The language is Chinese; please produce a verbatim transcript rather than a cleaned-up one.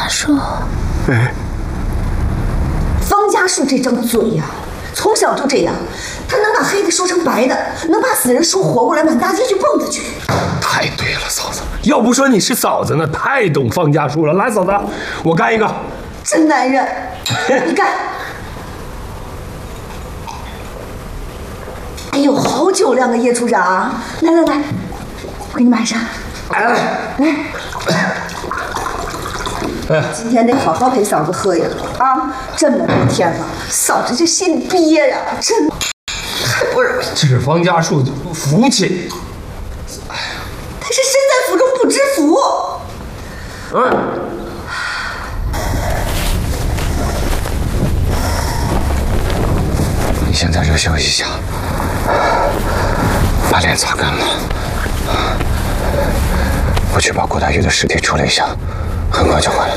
家树， 哎， 方家树这张嘴呀、啊，从小就这样，他能把黑的说成白的，能把死人说活过来，满大街去蹦跶去。 太对了，嫂子，要不说你是嫂子呢，太懂方家树了。来，嫂子，我干一个。 真男人，你干。哎呦，好酒量啊，叶处长！来来来，我给你买上。 来来来，今天得好好陪嫂子喝呀！啊，这么多天了，嫂子这心里憋呀，真太不容易。 这是方家树福气。 他是身在福中不知福。 嗯。你先在这休息一下，把脸擦干了。我去把郭大玉的尸体处理一下，很快就回来。